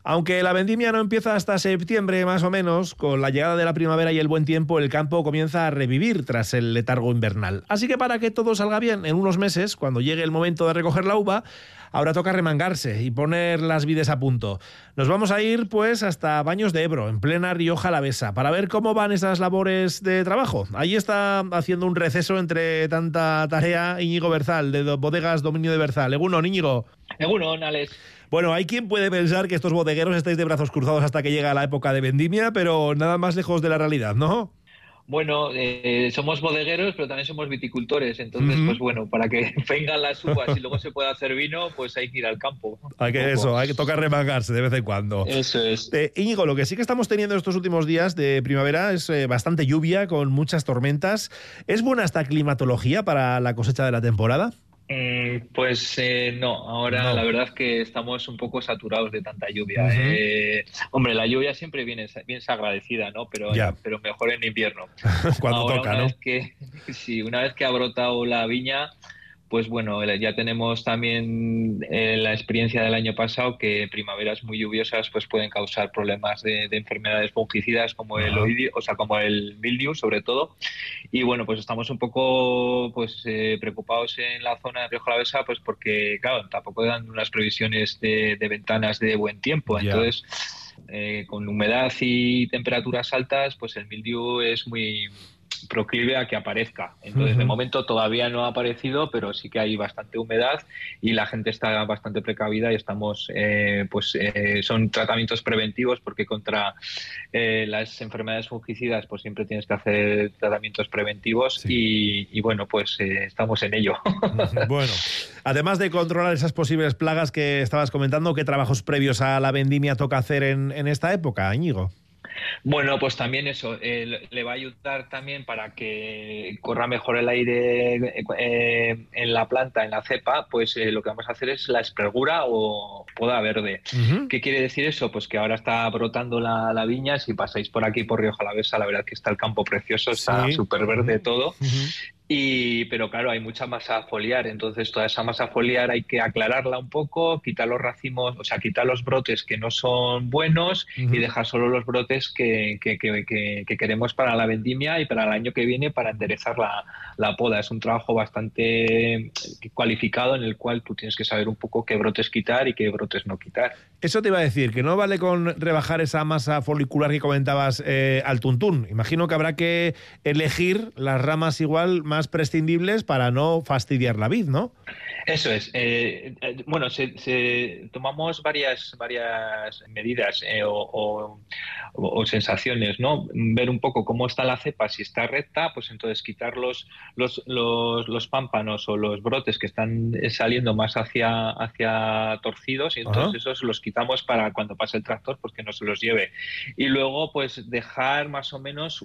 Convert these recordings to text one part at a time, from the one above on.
Aunque la vendimia no empieza hasta septiembre más o menos, con la llegada de la primavera y el buen tiempo, el campo comienza a revivir tras el letargo invernal. Así que para que todo salga bien, en unos meses, cuando llegue el momento de recoger la uva, ahora toca remangarse y poner las vides a punto. Nos vamos a ir pues hasta Baños de Ebro, en plena Rioja Alavesa, para ver cómo van esas labores de trabajo. Allí está haciendo un receso entre tanta tarea Íñigo Berzal, de Bodegas Dominio de Berzal. Egunon, Íñigo. Egunon, Alex. Bueno, hay quien puede pensar que estos bodegueros estáis de brazos cruzados hasta que llega la época de vendimia, pero nada más lejos de la realidad, ¿no? Bueno, somos bodegueros, pero también somos viticultores. Entonces, pues bueno, para que vengan las uvas y luego se pueda hacer vino, pues hay que ir al campo. Hay que tocar remangarse de vez en cuando. Eso es. Íñigo, lo que sí que estamos teniendo estos últimos días de primavera es bastante lluvia, con muchas tormentas. ¿Es buena esta climatología para la cosecha de la temporada? Pues no, ahora No. la verdad es que estamos un poco saturados de tanta lluvia. Hombre, la lluvia siempre viene bien agradecida, ¿no? Pero mejor en invierno. Cuando Ahora, toca, ¿no? Una vez que ha brotado la viña, pues bueno, ya tenemos también la experiencia del año pasado que primaveras muy lluviosas pues pueden causar problemas de enfermedades fungicidas como el oidio, o sea, como el mildiu sobre todo. Y bueno, pues estamos un poco preocupados en la zona de Rioja Alavesa, pues porque claro, tampoco dan unas previsiones de ventanas de buen tiempo. Entonces, con humedad y temperaturas altas, pues el mildiu es muy proclive a que aparezca. Entonces, de momento todavía no ha aparecido, pero sí que hay bastante humedad y la gente está bastante precavida y estamos, son tratamientos preventivos porque contra las enfermedades fungicidas pues siempre tienes que hacer tratamientos preventivos y bueno, pues estamos en ello. Bueno, además de controlar esas posibles plagas que estabas comentando, ¿qué trabajos previos a la vendimia toca hacer en esta época, Íñigo? Bueno, pues también eso, le va a ayudar también para que corra mejor el aire en la planta, en la cepa, pues lo que vamos a hacer es la espregura o poda verde. ¿Qué quiere decir eso? Pues que ahora está brotando la viña, si pasáis por aquí por Rioja Alavesa, la verdad que está el campo precioso, está súper verde todo. Pero claro, hay mucha masa a foliar, entonces toda esa masa a foliar hay que aclararla un poco, quitar los racimos, o sea, quitar los brotes que no son buenos y dejar solo los brotes que queremos para la vendimia y para el año que viene para enderezar la poda. Es un trabajo bastante cualificado en el cual tú tienes que saber un poco qué brotes quitar y qué brotes no quitar. Eso te iba a decir, que no vale con rebajar esa masa folicular que comentabas al tuntún. Imagino que habrá que elegir las ramas igual más prescindibles para no fastidiar la vid, ¿no? Eso es. Bueno, tomamos varias medidas o sensaciones, ¿no? Ver un poco cómo está la cepa, si está recta, pues entonces quitar los pámpanos o los brotes que están saliendo más hacia torcidos y entonces esos los quitamos para cuando pase el tractor, pues que no se los lleve. Y luego, pues dejar más o menos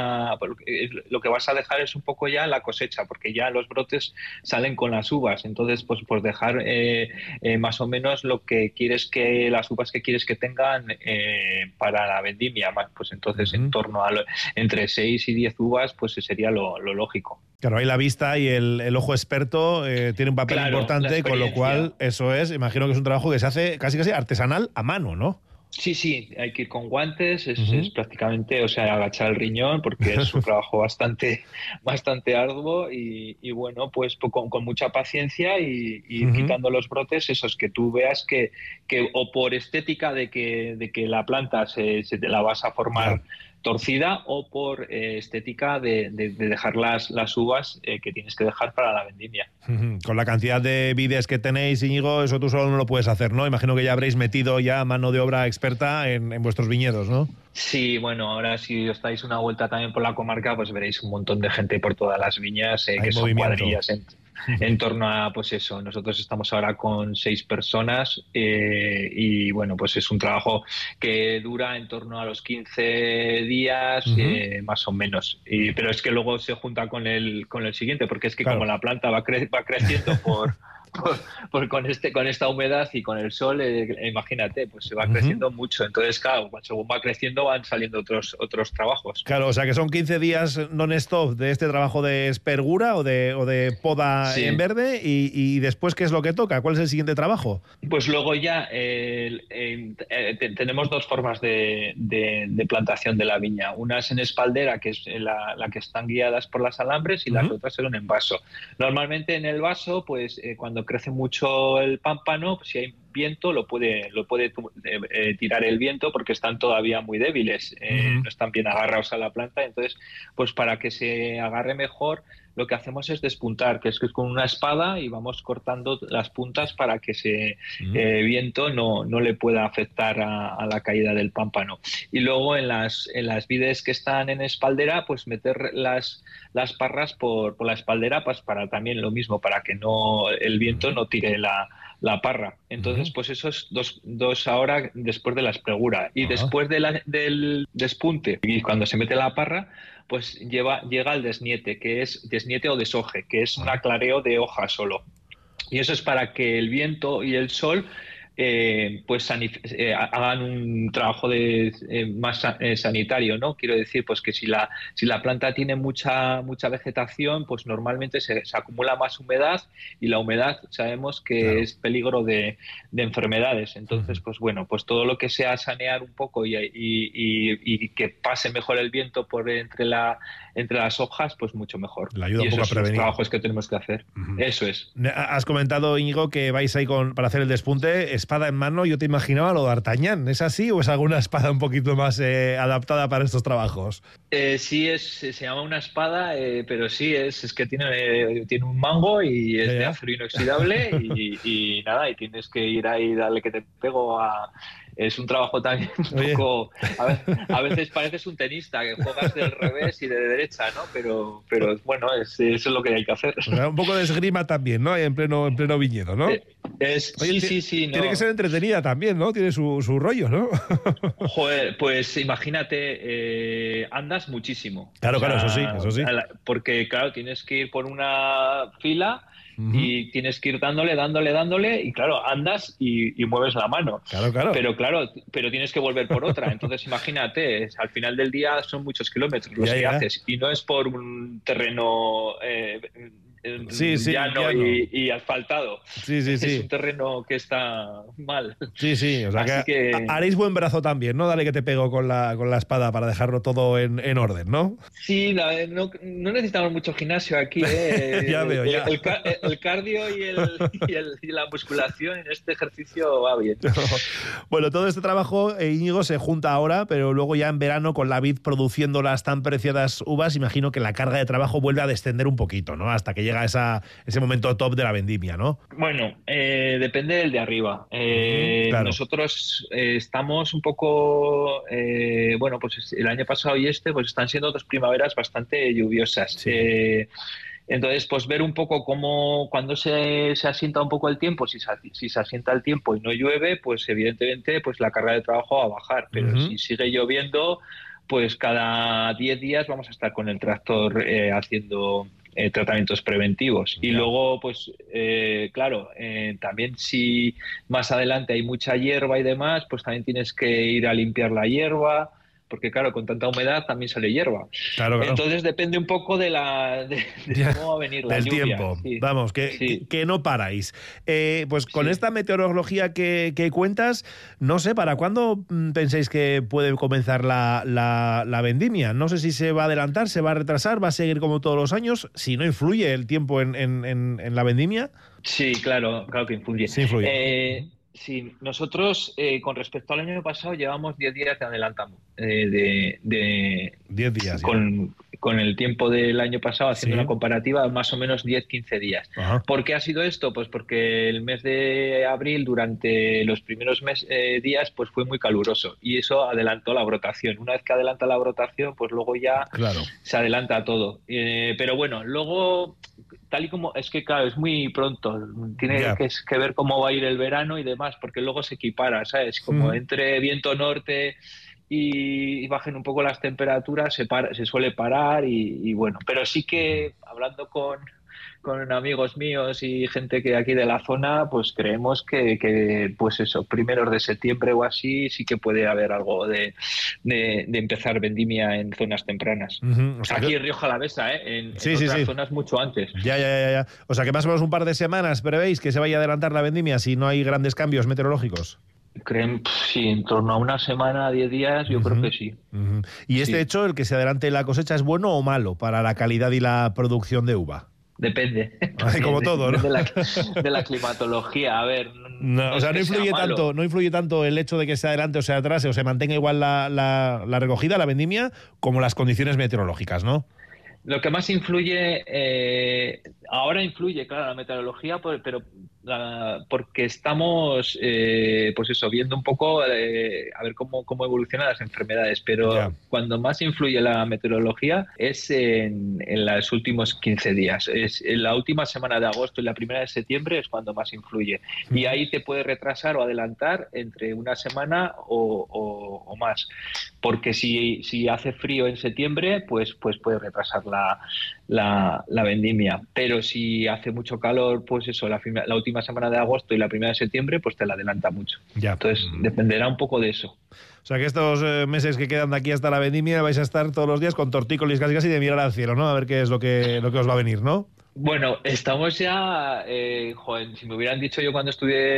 lo que vas a dejar es un poco ya la cosecha, porque ya los brotes salen con las uvas, entonces pues dejar más o menos lo que quieres las uvas que quieres que tengan para la vendimia, pues entonces en torno a entre 6 y 10 uvas pues sería lo lógico. Claro, ahí la vista y el ojo experto tiene un papel importante, con lo cual eso es, imagino que es un trabajo que se hace casi artesanal a mano, ¿no? Sí, hay que ir con guantes, es prácticamente, o sea, agachar el riñón porque es un trabajo bastante arduo y bueno, pues con mucha paciencia y quitando los brotes, esos que tú veas que o por estética de que la planta se te la vas a formar torcida o por estética de dejar las uvas que tienes que dejar para la vendimia. Con la cantidad de vides que tenéis, Íñigo, eso tú solo no lo puedes hacer, ¿no? Imagino que ya habréis metido ya mano de obra experta en vuestros viñedos, ¿no? Sí, bueno, ahora si os dais una vuelta también por la comarca, pues veréis un montón de gente por todas las viñas, que son cuadrillas en torno a, pues eso, nosotros estamos ahora con 6 personas y bueno, pues es un trabajo que dura en torno a los 15 días, más o menos, pero es que luego se junta con el siguiente, porque es que como la planta va creciendo con esta humedad y con el sol, imagínate, pues se va creciendo mucho. Entonces, claro, según va creciendo van saliendo otros trabajos. Claro, o sea que son 15 días non-stop de este trabajo de espergura o de poda en verde y después, ¿qué es lo que toca? ¿Cuál es el siguiente trabajo? Pues luego ya tenemos dos formas de plantación de la viña. Una es en espaldera, que es la que están guiadas por las alambres, y las otras son en vaso. Normalmente en el vaso, pues cuando crece mucho el pámpano, pues, si hay viento lo puede tirar el viento porque están todavía muy débiles, no están bien agarrados a la planta. Entonces, pues para que se agarre mejor, lo que hacemos es despuntar, que es con una espada, y vamos cortando las puntas para que ese viento no le pueda afectar a la caída del pámpano. Y luego en las vides que están en espaldera, pues meter las parras por la espaldera, pues para también lo mismo, para que el viento no tire la parra. Entonces, pues eso es dos ahora después de la espregura. Y después del despunte, y cuando se mete la parra, pues llega el desniete, que es desniete o deshoje, que es un aclareo de hoja solo. Y eso es para que el viento y el sol pues hagan un trabajo más sanitario, ¿no? Quiero decir, pues que si la planta tiene mucha vegetación, pues normalmente se acumula más humedad, y la humedad sabemos que es peligro de enfermedades. Entonces, pues bueno, pues todo lo que sea sanear un poco y que pase mejor el viento por entre las hojas, pues mucho mejor. La ayuda y un poco a esos son los prevenir. trabajos que tenemos que hacer. Eso es. Has comentado, Íñigo, que vais ahí para hacer el despunte, espada en mano. Yo te imaginaba lo de D'Artagnan. ¿Es así o es alguna espada un poquito más adaptada para estos trabajos? Sí, se llama una espada, pero sí, es que tiene un mango y es de acero inoxidable y nada, y tienes que ir ahí y darle que te pego Es un trabajo también un poco... A veces pareces un tenista, que juegas del revés y de derecha, ¿no? Pero bueno, eso es lo que hay que hacer. O sea, un poco de esgrima también, ¿no? En pleno viñedo, ¿no? Sí. Tiene que ser entretenida también, ¿no? Tiene su rollo, ¿no? Joder, pues imagínate, andas muchísimo. Claro, eso sí. Porque, claro, tienes que ir por una fila y tienes que ir dándole, y claro, andas y mueves la mano. Claro. Pero tienes que volver por otra. Entonces, imagínate, al final del día son muchos kilómetros los que haces, y no es por un terreno llano y asfaltado. Sí. Es un terreno que está mal. Sí, o sea que haréis buen brazo también, ¿no? Dale que te pego con la espada para dejarlo todo en orden, ¿no? Sí, no necesitamos mucho gimnasio aquí, ¿eh? Ya veo, ya. El cardio y la musculación en este ejercicio va bien. Bueno, todo este trabajo, Íñigo, se junta ahora, pero luego ya en verano, con la vid produciendo las tan preciadas uvas, imagino que la carga de trabajo vuelve a descender un poquito, ¿no? Hasta que llega ese momento top de la vendimia, ¿no? Bueno, depende del de arriba. Claro. Nosotros estamos un poco... bueno, pues el año pasado y pues están siendo dos primaveras bastante lluviosas. Sí. Entonces, pues ver un poco cuando se asienta un poco el tiempo, si se asienta el tiempo y no llueve, pues evidentemente pues la carga de trabajo va a bajar. Pero si sigue lloviendo, pues cada 10 días vamos a estar con el tractor haciendo tratamientos preventivos. Y luego, pues claro, también si más adelante hay mucha hierba y demás, pues también tienes que ir a limpiar la hierba, porque claro, con tanta humedad también sale hierba. Claro. Entonces depende un poco de cómo va a venir la lluvia. Del tiempo. Sí. Vamos, que no paráis. Pues con esta meteorología que cuentas, no sé, ¿para cuándo pensáis que puede comenzar la vendimia? No sé si se va a adelantar, se va a retrasar, va a seguir como todos los años. Si no influye el tiempo en la vendimia. Sí, claro que influye. Sí, influye. Sí, nosotros con respecto al año pasado llevamos 10 días de adelantamiento. 10 días. Con el tiempo del año pasado, haciendo una comparativa, más o menos 10-15 días. Ajá. ¿Por qué ha sido esto? Pues porque el mes de abril, durante los primeros días, pues fue muy caluroso y eso adelantó la brotación. Una vez que adelanta la brotación, pues luego ya se adelanta todo. Pero bueno, luego, tal y como... Es que claro, es muy pronto. Tiene que ver cómo va a ir el verano y demás, porque luego se equipara, ¿sabes? Como entre viento norte y bajen un poco las temperaturas, se suele parar y bueno. Pero sí que, hablando con amigos míos y gente que aquí de la zona, pues creemos que pues eso, primeros de septiembre o así, sí que puede haber algo de empezar vendimia en zonas tempranas. O sea, aquí en Rioja Alavesa, en sí, otras sí. zonas mucho antes. Ya. O sea, que más o menos un par de semanas prevéis que se vaya a adelantar la vendimia si no hay grandes cambios meteorológicos. Creen, sí, en torno a una semana, 10 días, yo creo que sí. ¿Y este hecho, el que se adelante la cosecha, es bueno o malo para la calidad y la producción de uva? Depende. Como todo, ¿no? De la climatología. A ver, o sea, no influye tanto el hecho de que se adelante o se atrase o se mantenga igual la recogida, la vendimia, como las condiciones meteorológicas, ¿no? Lo que más influye, ahora influye, claro, la meteorología, pero porque estamos, pues eso, viendo un poco a ver cómo evolucionan las enfermedades, pero cuando más influye la meteorología es en los últimos 15 días. Es en la última semana de agosto y la primera de septiembre es cuando más influye. Y ahí te puede retrasar o adelantar entre una semana o más. Porque si hace frío en septiembre, pues puede retrasar la vendimia. Pero si hace mucho calor, pues eso, la última semana de agosto y la primera de septiembre, pues te la adelanta mucho. Entonces, dependerá un poco de eso. O sea que estos meses que quedan de aquí hasta la vendimia vais a estar todos los días con tortícolis casi de mirar al cielo, ¿no? A ver qué es lo que os va a venir, ¿no? Bueno, estamos ya, si me hubieran dicho yo cuando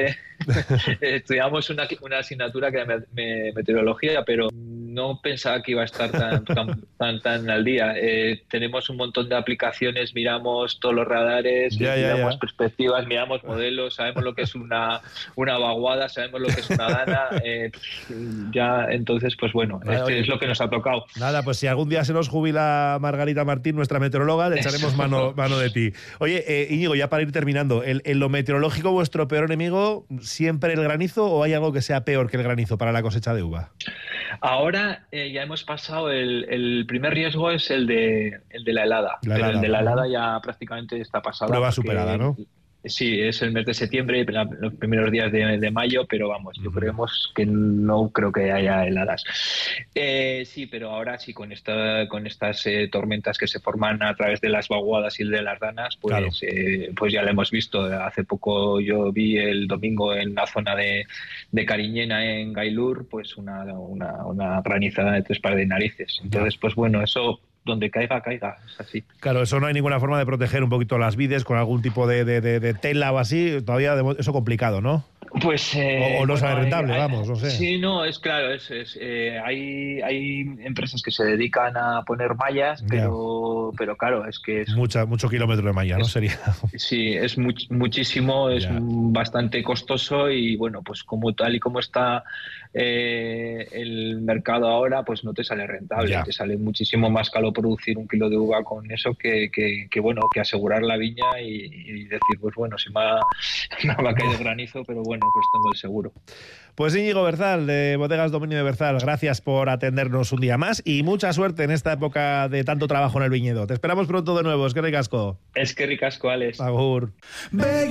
estudiamos una asignatura que era meteorología, pero no pensaba que iba a estar tan al día. Tenemos un montón de aplicaciones, miramos todos los radares, miramos perspectivas, miramos modelos, sabemos lo que es una vaguada, sabemos lo que es una dana. Entonces, pues bueno, es lo que nos ha tocado. Nada, pues si algún día se nos jubila Margarita Martín, nuestra meteoróloga, le echaremos mano de ti. Oye, Íñigo, ya para ir terminando, ¿en lo meteorológico vuestro peor enemigo siempre el granizo o hay algo que sea peor que el granizo para la cosecha de uva? Ahora ya hemos pasado, el primer riesgo es el de la helada. Pero el de la helada ya prácticamente está pasado. Prueba superada, ¿no? Sí, es el mes de septiembre, los primeros días de mayo, pero vamos, yo creemos que no creo que haya heladas. Sí, pero ahora sí, con estas tormentas que se forman a través de las vaguadas y de las danas, pues, pues ya lo hemos visto. Hace poco yo vi el domingo en la zona de Cariñena, en Gailur, pues una granizada de 3 pares de narices. Entonces, pues bueno, eso... donde caiga, es así. Claro, eso no hay ninguna forma de proteger un poquito las vides con algún tipo de tela o así, todavía eso complicado, ¿no? Pues o no sabe rentable, vamos, no sé. Sí, no, es claro, hay empresas que se dedican a poner mallas, pero claro, es que es mucho kilómetro de malla, ¿no? Sería. Sí, es muchísimo, es bastante costoso y bueno, pues tal y como está el mercado ahora, pues no te sale rentable, te sale muchísimo más caro producir 1 kilo de uva con eso que asegurar la viña y decir, pues bueno, se me ha caído granizo, pero bueno, pues tengo el seguro. Pues Íñigo Berzal, de Bodegas Dominio de Berzal, gracias por atendernos un día más y mucha suerte en esta época de tanto trabajo en el viñedo. Te esperamos pronto de nuevo. Es que ricasco. Es que ricasco, Alex. Agur.